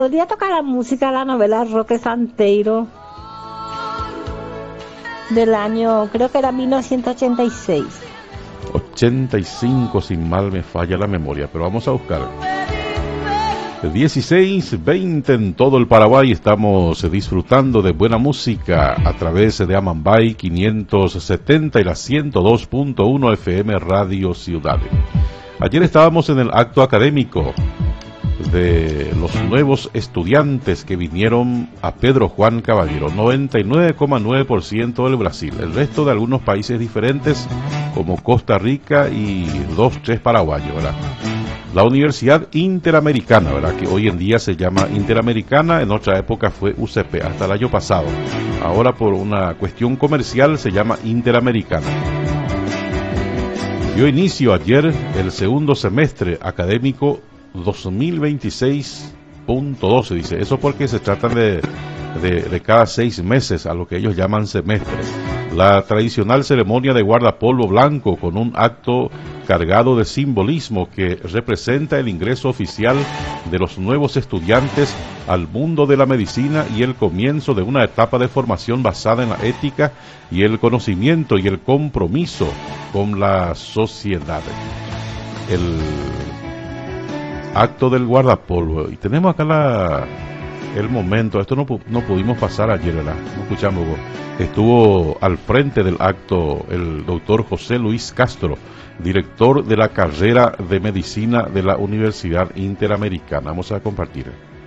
Podría tocar la música de la novela Roque Santeiro del año, creo que era 1986. 85, sin mal me falla la memoria, pero vamos a buscar. 16:20 en todo el Paraguay. Estamos disfrutando de buena música a través de Amambay 570 y la 102.1 FM Radio Ciudad. Ayer estábamos en el acto académico de los nuevos estudiantes que vinieron a Pedro Juan Caballero, 99,9% del Brasil, el resto de algunos países diferentes como Costa Rica y 2-3 paraguayos, ¿verdad? La Universidad Interamericana, ¿verdad? Que hoy en día se llama Interamericana, en otra época fue UCP, hasta el año pasado. Ahora por una cuestión comercial se llama Interamericana. Dio inicio ayer el segundo semestre académico 2026.12, dice. Eso porque se tratan de cada 6 meses, a lo que ellos llaman semestre. La tradicional ceremonia de guardapolvo blanco con un acto cargado de simbolismo que representa el ingreso oficial de los nuevos estudiantes al mundo de la medicina y el comienzo de una etapa de formación basada en la ética y el conocimiento y el compromiso con la sociedad. El acto del guardapolvo. Y tenemos acá el momento. Esto no pudimos pasar ayer, ¿verdad? No escuchamos. Estuvo al frente del acto el doctor José Luis Castro, director de la carrera de medicina de la Universidad Interamericana. Vamos a compartir.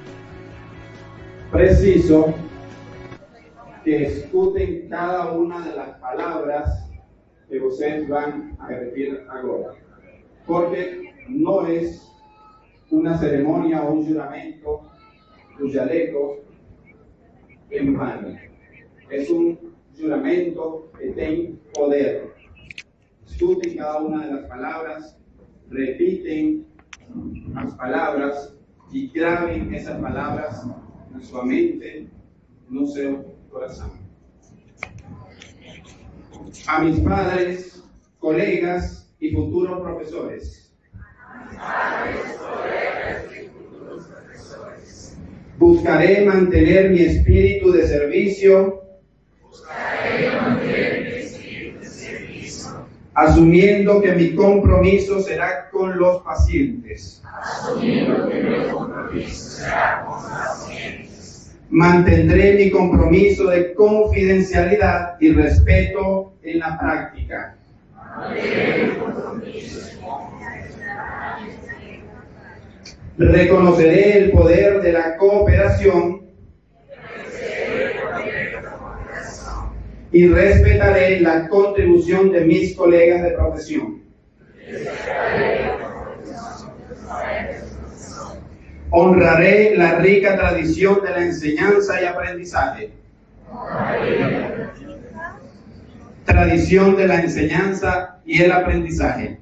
Preciso que escuchen cada una de las palabras que ustedes van a repetir ahora, porque no es una ceremonia o un juramento, un jaleco en vano. Es un juramento que tiene poder. Escuchen cada una de las palabras, repiten las palabras y graben esas palabras en su mente, en su corazón. A mis padres, colegas y futuros profesores. Buscaré mantener mi espíritu de servicio, asumiendo que mi compromiso será con los pacientes. Mantendré mi compromiso de confidencialidad y respeto en la práctica. Reconoceré el poder de la cooperación y respetaré la contribución de mis colegas de profesión. Honraré la rica tradición de la enseñanza y aprendizaje. Tradición de la enseñanza y el aprendizaje.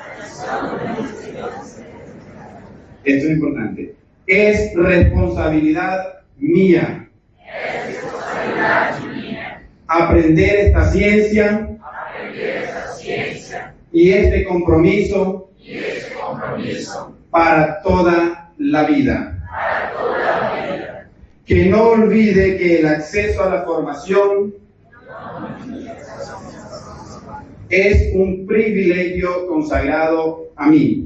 Esto es importante. Es responsabilidad mía. Aprender esta ciencia y este compromiso para toda la vida. Que no olvide que el acceso a la formación es un privilegio consagrado a mí.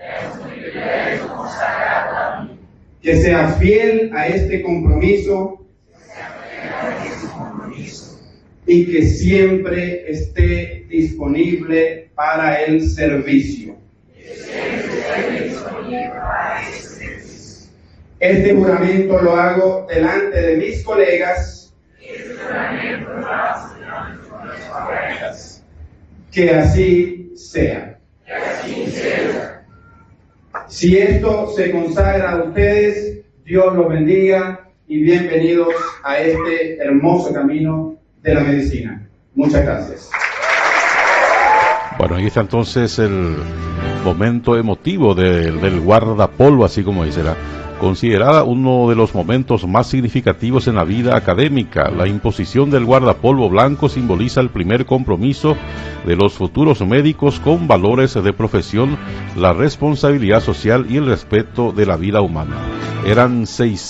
Que sea fiel a este compromiso y que siempre esté disponible para el servicio. Este juramento lo hago delante de mis colegas. Que así sea. Si esto se consagra a ustedes, Dios los bendiga y bienvenidos a este hermoso camino de la medicina. Muchas gracias. Bueno, ahí está entonces el momento emotivo del guardapolvo, así como dice Considerada uno de los momentos más significativos en la vida académica, la imposición del guardapolvo blanco simboliza el primer compromiso de los futuros médicos con valores de profesión, la responsabilidad social y el respeto de la vida humana. Eran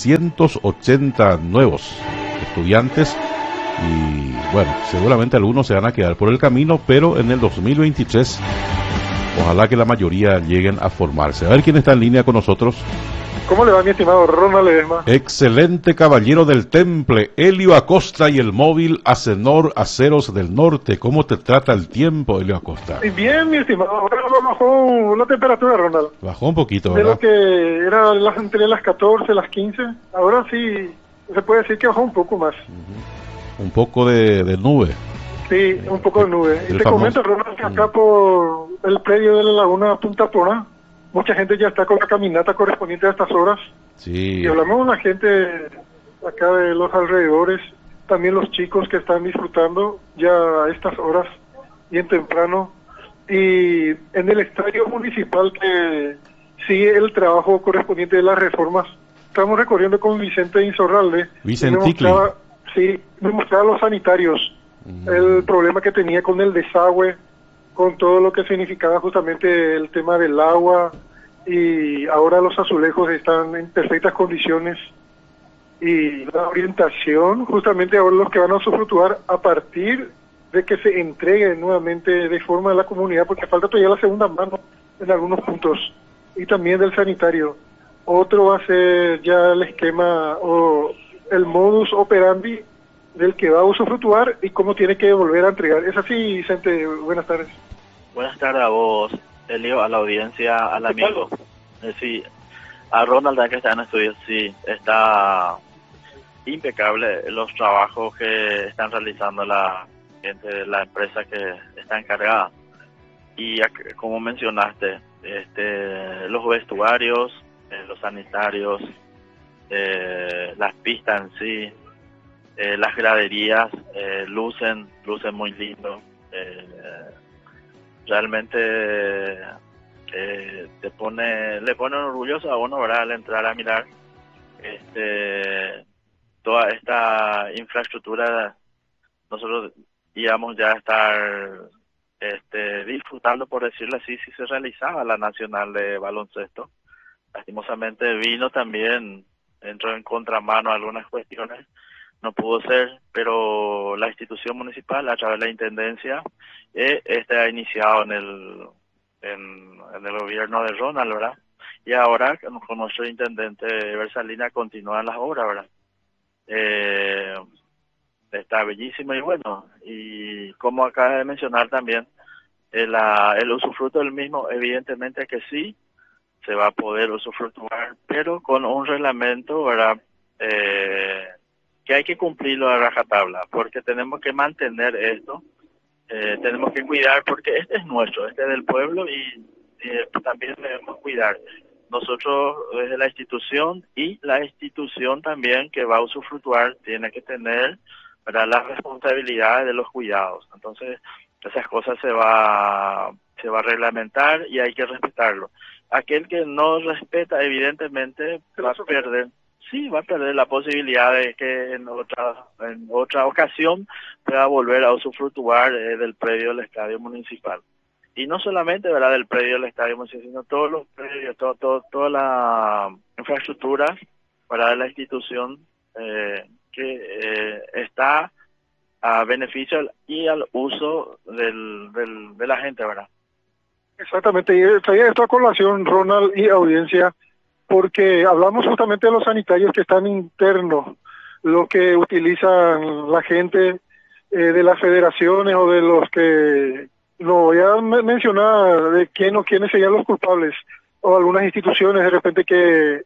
680 nuevos estudiantes y bueno, seguramente algunos se van a quedar por el camino, pero en el 2023 ojalá que la mayoría lleguen a formarse. A ver quién está en línea con nosotros. ¿Cómo le va, mi estimado Ronald Ledesma? Excelente caballero del Temple, Helio Acosta y el móvil Acenor Aceros del Norte. ¿Cómo te trata el tiempo, Helio Acosta? Bien, mi estimado. Ahora bajó la temperatura, Ronald. Bajó un poquito, de ¿verdad? lo que era entre las 14, las 15. Ahora sí, se puede decir que bajó un poco más. Un poco de nube. Sí, un poco de nube. Y te famoso. comento, Ronald, que acá por el predio de la laguna Punta Tona, mucha gente ya está con la caminata correspondiente a estas horas. Sí. Y hablamos con la gente acá de los alrededores, también los chicos que están disfrutando ya a estas horas, bien temprano. Y en el estadio municipal que sigue el trabajo correspondiente de las reformas, estamos recorriendo con Vicente Insorralde. Vicenticli. Me mostraba los sanitarios, el problema que tenía con el desagüe, con todo lo que significaba justamente el tema del agua, y ahora los azulejos están en perfectas condiciones, y la orientación, justamente ahora los que van a usufructuar a partir de que se entregue nuevamente de forma a la comunidad, porque falta todavía la segunda mano en algunos puntos, y también del sanitario. Otro va a ser ya el esquema o el modus operandi del que va a usufructuar y cómo tiene que volver a entregar. Es así, Vicente. Buenas tardes. Buenas tardes a vos, Elio, a la audiencia, al amigo. Sí, a Ronald, que está en estudio, sí, está impecable los trabajos que están realizando la gente de la empresa que está encargada. Y como mencionaste, los vestuarios, los sanitarios, las pistas en sí, las graderías lucen muy lindo. Realmente le pone orgulloso a uno, ¿verdad?, al entrar a mirar toda esta infraestructura. Nosotros íbamos ya a estar disfrutando, por decirlo así, si se realizaba la Nacional de Baloncesto. Lastimosamente vino también, entró en contramano algunas cuestiones, no pudo ser, pero la institución municipal, a través de la intendencia, ha iniciado en el gobierno de Ronald, ¿verdad? Y ahora con nuestro intendente Bersalina continúan las obras, ¿verdad? Está bellísimo y bueno, y como acaba de mencionar también, el usufructo del mismo, evidentemente que sí, se va a poder usufructuar, pero con un reglamento, ¿verdad?, que hay que cumplirlo a rajatabla, porque tenemos que mantener esto, tenemos que cuidar, porque este es nuestro, este es del pueblo, y también debemos cuidar nosotros desde la institución, y la institución también que va a usufructuar tiene que tener, ¿verdad?, las responsabilidades de los cuidados. Entonces esas cosas se va a reglamentar y hay que respetarlo. Aquel que no respeta, evidentemente va a perder. Sí, va a perder la posibilidad de que en otra ocasión pueda volver a usufructuar del predio del Estadio Municipal. Y no solamente, ¿verdad?, del predio del Estadio Municipal, sino todos los predios, toda la infraestructura para la institución que está a beneficio y al uso de la gente, ¿verdad? Exactamente, y traía esto a colación, Ronald y audiencia, porque hablamos justamente de los sanitarios que están internos, lo que utilizan la gente de las federaciones o de los que, no voy a mencionar de quién o quiénes serían los culpables, o algunas instituciones de repente que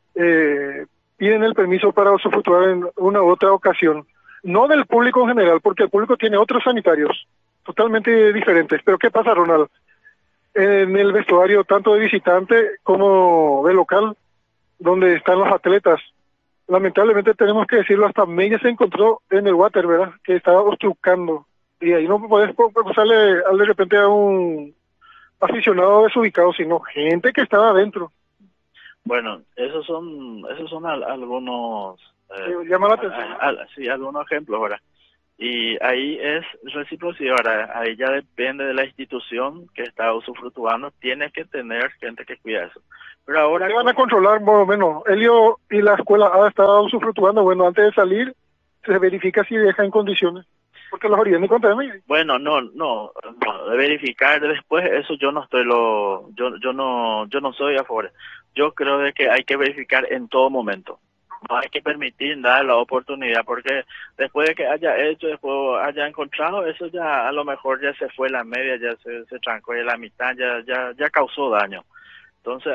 piden el permiso para usufructuar en una u otra ocasión, no del público en general, porque el público tiene otros sanitarios totalmente diferentes. Pero ¿qué pasa, Ronald? En el vestuario, tanto de visitante como de local, donde están los atletas, lamentablemente tenemos que decirlo, hasta Mella se encontró en el water, ¿verdad?, que estaba obstrucando, y ahí no puedes pasarle de repente a un aficionado desubicado, sino gente que estaba adentro. Bueno, esos son algunos, llama la atención. sí, algunos ejemplos, ¿verdad? Y ahí es reciprocidad, ¿verdad? Ahí ya depende de la institución que está usufructuando, tiene que tener gente que cuida eso. Pero ahora... ¿Qué van a controlar más o menos? Elio y la escuela A está usufructuando, bueno, antes de salir se verifica si deja en condiciones, porque los orientes también. Bueno, no, de verificar después, eso yo no estoy yo no soy a favor. Yo creo de que hay que verificar en todo momento. No hay que permitir dar la oportunidad, porque después de que haya hecho, después haya encontrado, eso ya a lo mejor ya se fue la media, ya se trancó y la mitad, ya causó daño. Entonces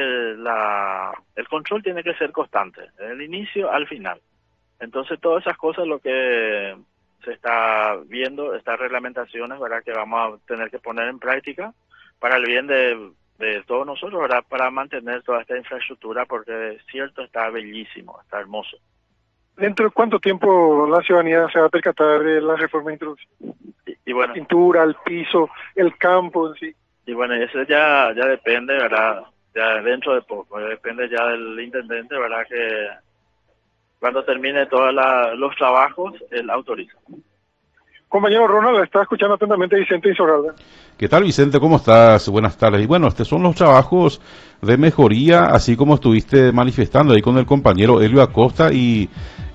el control tiene que ser constante, del inicio al final. Entonces todas esas cosas lo que se está viendo, estas reglamentaciones, ¿verdad?, que vamos a tener que poner en práctica para el bien de todos nosotros, ¿verdad?, para mantener toda esta infraestructura, porque es cierto, está bellísimo, está hermoso. ¿Dentro de cuánto tiempo la ciudadanía se va a percatar de la reforma introducida? Y bueno, la pintura, el piso, el campo en sí. Y bueno, eso ya depende, ¿verdad?, ya dentro de poco, depende ya del intendente, ¿verdad?, que cuando termine todos los trabajos, él autoriza. Compañero Ronald, está escuchando atentamente Vicente Insorralde. ¿Qué tal, Vicente? ¿Cómo estás? Buenas tardes. Y bueno, estos son los trabajos de mejoría, así como estuviste manifestando ahí con el compañero Elio Acosta, y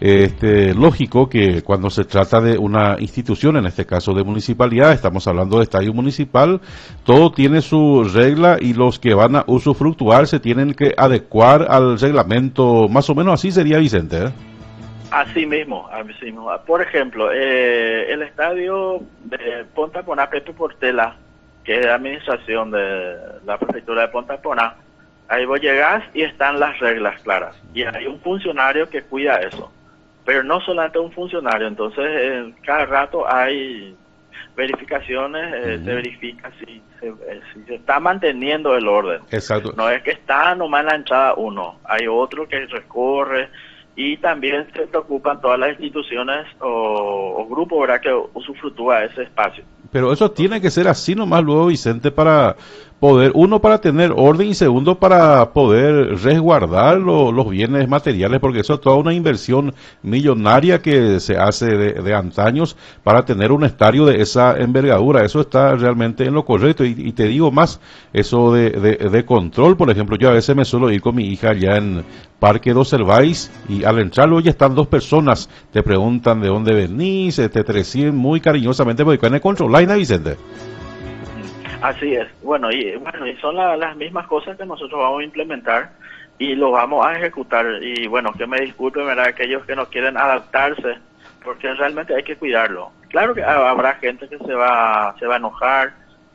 lógico que cuando se trata de una institución, en este caso de municipalidad, estamos hablando de estadio municipal, todo tiene su regla y los que van a usufructuar se tienen que adecuar al reglamento, más o menos así sería, Vicente, ¿eh? Así mismo. Por ejemplo, el estadio de Ponta Poná, Pepe Portela, que es de administración de la prefectura de Ponta Poná, ahí vos llegás y están las reglas claras. Y hay un funcionario que cuida eso. Pero no solamente un funcionario, entonces cada rato hay verificaciones, se verifica si se está manteniendo el orden. Exacto. No es que está nomás en la entrada uno, hay otro que recorre. Y también se preocupan todas las instituciones o grupos, ¿verdad?, que usufructúa ese espacio. Pero eso tiene que ser así nomás luego, Vicente, para poder, uno, para tener orden, y segundo, para poder resguardar los bienes materiales, porque eso es toda una inversión millonaria que se hace de antaños para tener un estadio de esa envergadura. Eso está realmente en lo correcto, y te digo más, eso de control, por ejemplo, yo a veces me suelo ir con mi hija allá en Parque Dos Cervais, y al entrarlo ya están dos personas, te preguntan de dónde venís, te reciben muy cariñosamente, porque van a controlar, ¿no, Vicente? Así es. Bueno, y son las mismas cosas que nosotros vamos a implementar y lo vamos a ejecutar. Y bueno, que me disculpen, ¿verdad?, aquellos que no quieren adaptarse, porque realmente hay que cuidarlo. Claro que habrá gente que se va a enojar,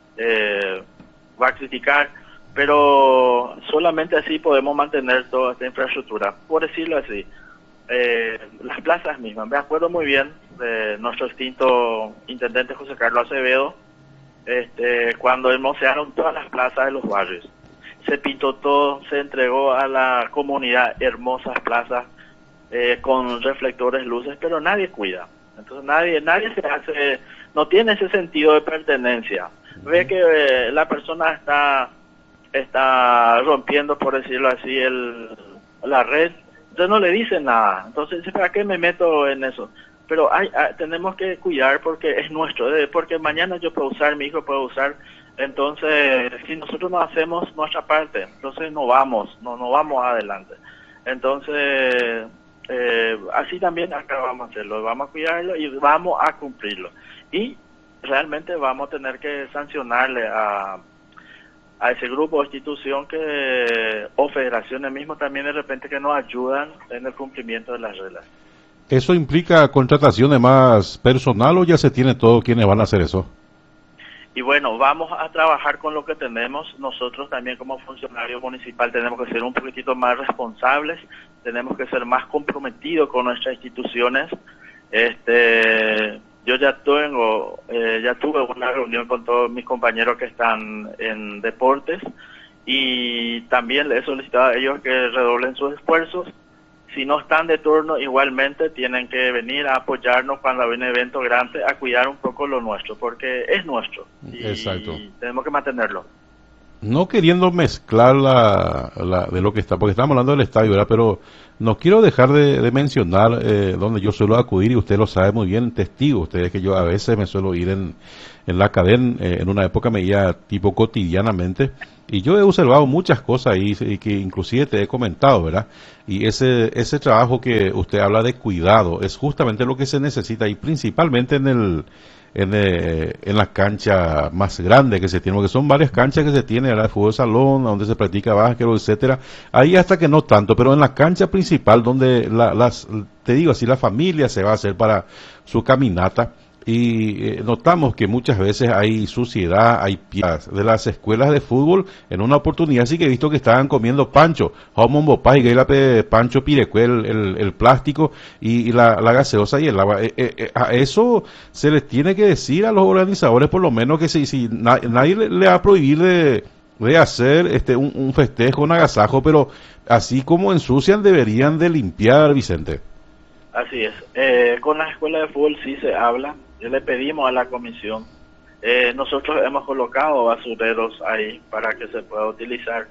va a criticar, pero solamente así podemos mantener toda esta infraestructura. Por decirlo así, las plazas mismas. Me acuerdo muy bien de nuestro extinto intendente José Carlos Acevedo, cuando hermosearon todas las plazas de los barrios. Se pintó todo, se entregó a la comunidad hermosas plazas con reflectores, luces, pero nadie cuida. Entonces nadie se hace, no tiene ese sentido de pertenencia. Ve que la persona está rompiendo, por decirlo así, la red, entonces no le dicen nada. Entonces, ¿para qué me meto en eso? Pero tenemos que cuidar porque es nuestro, porque mañana yo puedo usar, mi hijo puede usar. Entonces, si nosotros no hacemos nuestra parte, entonces no vamos adelante. Entonces, así también acá vamos a hacerlo, vamos a cuidarlo y vamos a cumplirlo. Y realmente vamos a tener que sancionarle a ese grupo o institución o federaciones mismo también de repente que nos ayudan en el cumplimiento de las reglas. ¿Eso implica contratación de más personal o ya se tiene todo quienes van a hacer eso? Y bueno, vamos a trabajar con lo que tenemos. Nosotros también como funcionario municipal tenemos que ser un poquitito más responsables, tenemos que ser más comprometidos con nuestras instituciones. Yo ya tuve una reunión con todos mis compañeros que están en deportes y también les he solicitado a ellos que redoblen sus esfuerzos. Si no están de turno, igualmente tienen que venir a apoyarnos cuando hay un evento grande, a cuidar un poco lo nuestro, porque es nuestro y Exacto. tenemos que mantenerlo. no queriendo mezclar de lo que está, porque estamos hablando del estadio, ¿verdad? Pero no quiero dejar de mencionar donde yo suelo acudir, y usted lo sabe muy bien, testigo, ustedes que yo a veces me suelo ir en la cadena, en una época me iba tipo cotidianamente, y yo he observado muchas cosas ahí, y que inclusive te he comentado, ¿verdad? Y ese trabajo que usted habla de cuidado es justamente lo que se necesita, y principalmente en la cancha más grande que se tiene, porque son varias canchas que se tiene, el fútbol de salón, donde se practica básquet, etcétera, ahí hasta que no tanto, pero en la cancha principal donde te digo así, la familia se va a hacer para su caminata, y notamos que muchas veces hay suciedad, hay piedras de las escuelas de fútbol. En una oportunidad sí que he visto que estaban comiendo pancho, jamón bopá y pancho pirecue, el plástico y la gaseosa y el agua. A eso se les tiene que decir a los organizadores, por lo menos, que si nadie le va a prohibir de hacer un festejo, un agasajo, pero así como ensucian deberían de limpiar, Vicente. Así es. Con las escuelas de fútbol sí se habla. Le pedimos a la comisión. Nosotros hemos colocado basureros ahí para que se pueda utilizar.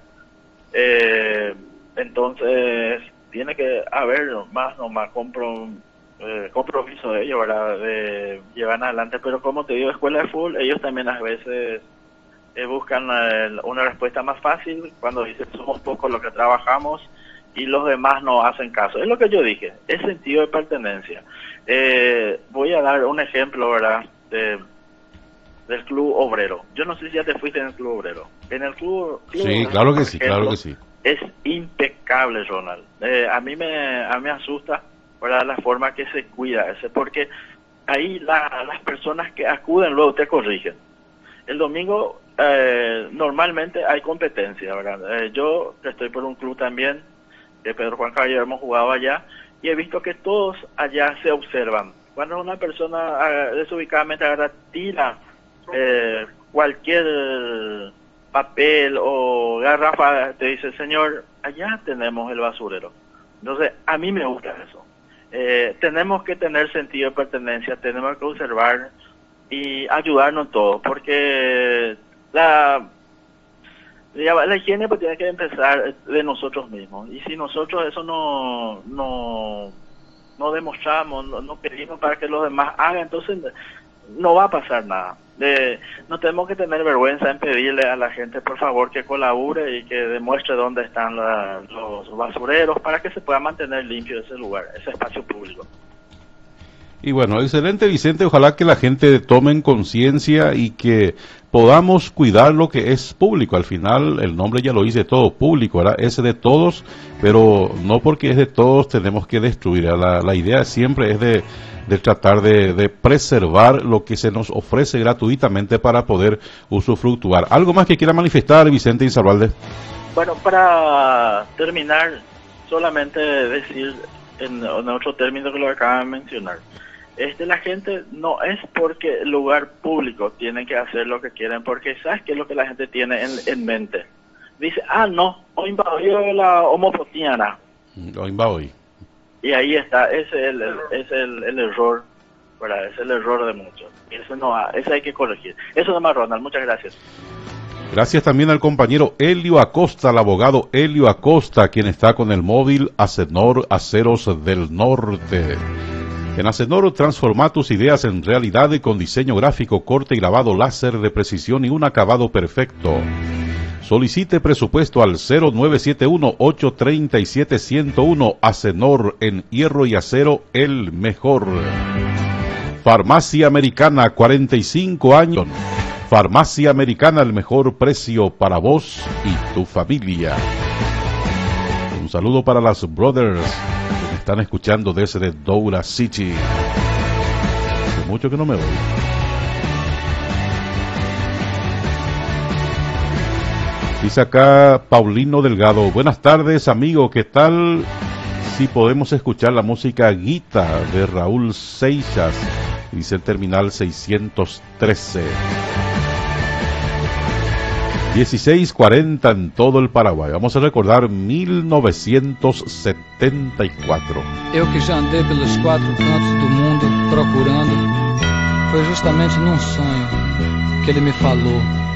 Entonces tiene que haber más compromiso de ellos, ¿verdad? De llevar adelante. Pero como te digo, escuela de fútbol, ellos también a veces buscan una respuesta más fácil cuando dicen somos pocos los que trabajamos y los demás no hacen caso. Es lo que yo dije, es sentido de pertenencia. Voy a dar un ejemplo, ¿verdad? Del Club Obrero. Yo no sé si ya te fuiste en el Club Obrero. En el Club sí, Obrero, claro que sí, ejemplo, claro que sí. Es impecable, Ronald. A mí me asusta, ¿verdad? La forma que se cuida porque ahí las personas que acuden luego te corrigen. El domingo normalmente hay competencia, ¿verdad? Yo estoy por un club también, que Pedro Juan Caballero, hemos jugado allá, y he visto que todos allá se observan. Cuando una persona desubicadamente tira cualquier papel o garrafa, te dice, señor, allá tenemos el basurero. Entonces, a mí me gusta eso. Tenemos que tener sentido de pertenencia, tenemos que observar y ayudarnos todos, porque la higiene pues tiene que empezar de nosotros mismos, y si nosotros eso no demostramos, no pedimos para que los demás hagan, entonces no va a pasar nada. No tenemos que tener vergüenza en pedirle a la gente, por favor, que colabore y que demuestre dónde están los basureros para que se pueda mantener limpio ese lugar, ese espacio público. Y bueno, excelente, Vicente, ojalá que la gente tome conciencia y que podamos cuidar lo que es público. Al final el nombre ya lo dice todo, público, ¿verdad? Es de todos, pero no porque es de todos tenemos que destruir. La idea siempre es de tratar de preservar lo que se nos ofrece gratuitamente para poder usufructuar. ¿Algo más que quiera manifestar, Vicente Izarralde? Bueno, para terminar, solamente decir en otro término que lo acaba de mencionar. La gente no es porque el lugar público tiene que hacer lo que quieren, porque ¿sabes qué es lo que la gente tiene en mente? Dice, no, hoy invadió la homofotiana. Hoy. Y ahí está, es el error, ¿verdad? Es el error de muchos. Eso hay que corregir. Eso nomás, Ronald, muchas gracias. Gracias también al compañero Elio Acosta, el abogado Elio Acosta, quien está con el móvil Acenor Aceros del Norte. En Acenor, transforma tus ideas en realidad con diseño gráfico, corte y grabado láser de precisión y un acabado perfecto. Solicite presupuesto al 0971-837-101. Acenor, en hierro y acero, el mejor. Farmacia Americana, 45 años. Farmacia Americana, el mejor precio para vos y tu familia. Un saludo para las Brothers que me están escuchando desde Doura City. Hace mucho que no me voy. Dice acá Paulino Delgado, buenas tardes amigo, ¿qué tal si podemos escuchar la música Guita de Raúl Seixas? Dice el terminal 613. 16:40 en todo el Paraguay. Vamos a recordar 1974. Eu que já andei pelos 4 cantos do mundo procurando, foi justamente num sonho que ele me falou.